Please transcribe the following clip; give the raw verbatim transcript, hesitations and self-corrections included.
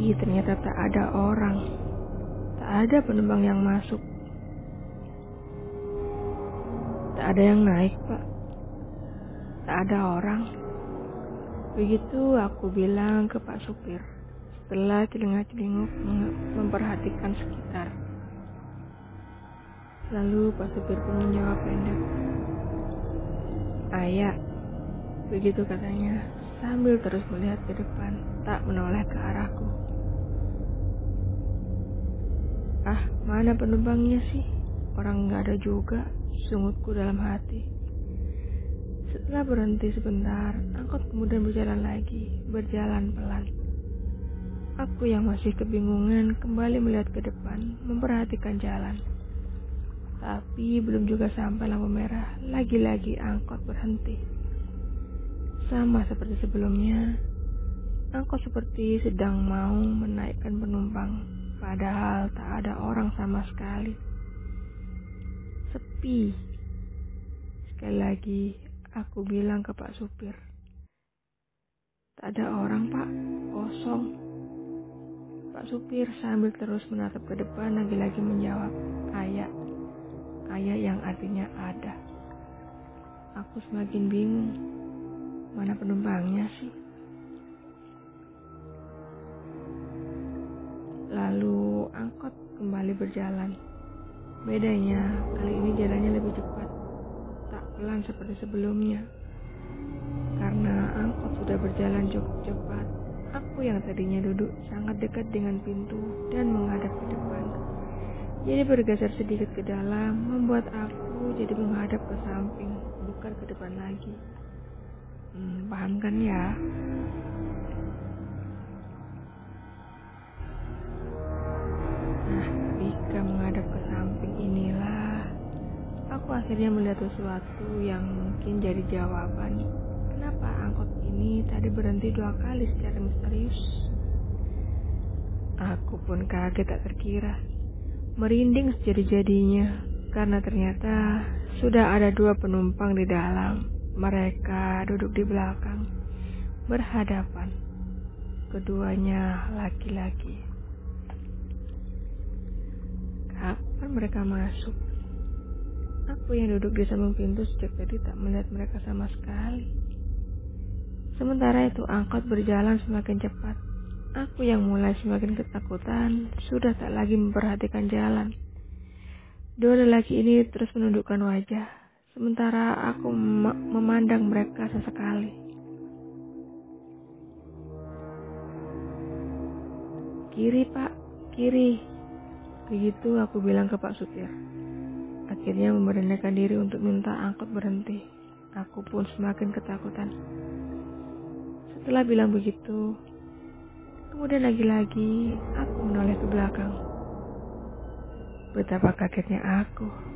Tapi ternyata tak ada orang. Tak ada penumpang yang masuk. Tak ada yang naik, Pak. Tak ada orang. Begitu aku bilang ke Pak Supir setelah celingak-celinguk memperhatikan sekitar. Lalu Pak Supir pun menjawab pendek, "Ayah," begitu katanya sambil terus melihat ke depan, tak menoleh ke arahku. "Ah, mana penumpangnya sih? Orang nggak ada juga," sungutku dalam hati. Setelah berhenti sebentar, angkot kemudian berjalan lagi, berjalan pelan. Aku yang masih kebingungan kembali melihat ke depan, memperhatikan jalan. Tapi belum juga sampai lampu merah, lagi-lagi angkot berhenti. Sama seperti sebelumnya, angkot seperti sedang mau menaikkan penumpang, padahal tak ada orang sama sekali. Sepi. Sekali lagi, aku bilang ke Pak Supir, "Tak ada orang, Pak. Kosong." Pak Supir sambil terus menatap ke depan lagi-lagi menjawab, "Ayah." Ayah yang artinya ada. Aku semakin bingung. Mana penumpangnya sih? Lalu angkot kembali berjalan. Bedanya, kali ini jalannya lebih cepat. Tak pelan seperti sebelumnya. Karena angkot sudah berjalan cukup cepat, aku yang tadinya duduk sangat dekat dengan pintu dan menghadap ke depan, jadi bergeser sedikit ke dalam, membuat aku jadi menghadap ke samping, bukan ke depan lagi. Hmm, paham kan ya? Nah, ketika menghadap ke samping inilah, aku akhirnya melihat sesuatu yang mungkin jadi jawaban kenapa angkot ini tadi berhenti dua kali secara misterius. Aku pun kaget tak terkira, merinding sejadi-jadinya, karena ternyata sudah ada dua penumpang di dalam. Mereka duduk di belakang, berhadapan. Keduanya laki-laki. Kapan mereka masuk? Aku yang duduk di samping pintu sejak tadi tak melihat mereka sama sekali. Sementara itu angkot berjalan semakin cepat. Aku yang mulai semakin ketakutan, sudah tak lagi memperhatikan jalan. Dua lelaki ini terus menundukkan wajah, sementara aku mem- memandang mereka sesekali. "Kiri, Pak, kiri." Begitu aku bilang ke Pak Supir. Akhirnya memberanikan diri untuk minta angkot berhenti. Aku pun semakin ketakutan. Setelah bilang begitu, kemudian lagi-lagi aku menoleh ke belakang. Betapa kagetnya aku.